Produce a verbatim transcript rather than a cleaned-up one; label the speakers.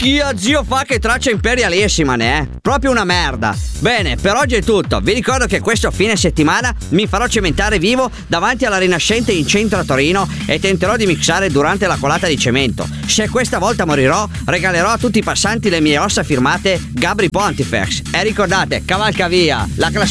Speaker 1: schia, zio fa che traccia imperialissima, ne è proprio una merda. Bene, per oggi è tutto. Vi ricordo che questo fine settimana mi farò cementare vivo davanti alla Rinascente in centro a Torino e tenterò di mixare durante la colata di cemento. Se questa volta morirò, regalerò a tutti i passanti le mie ossa firmate Gabri Pontifex. E ricordate, cavalca via, la classifica